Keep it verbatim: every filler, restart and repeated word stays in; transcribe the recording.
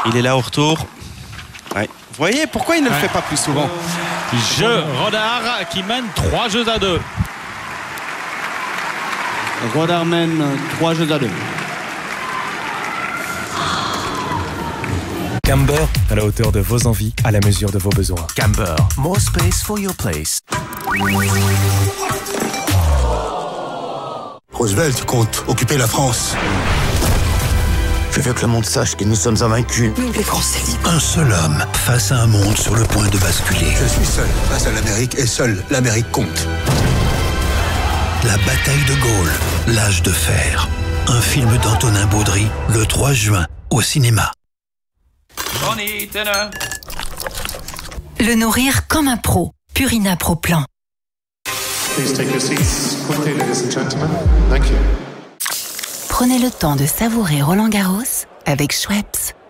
Il est là au retour. Ouais. Vous voyez, pourquoi il ne ouais. le fait pas plus souvent? Jeu Rodard qui mène trois jeux à deux. Rodard mène trois jeux à deux. Camber, à la hauteur de vos envies, à la mesure de vos besoins. Camber, more space for your place. Roosevelt compte occuper la France. Je veux que le monde sache que nous sommes invaincus. Nous, les Français. Un seul homme face à un monde sur le point de basculer. Je suis seul face à l'Amérique et seule l'Amérique compte. La bataille de Gaulle, l'âge de fer. Un film d'Antonin Baudry, le trois juin, au cinéma. Le nourrir comme un pro. Purina Pro Plan. Please take your seats quickly, ladies and gentlemen. Thank you. Prenez le temps de savourer Roland Garros avec Schweppes.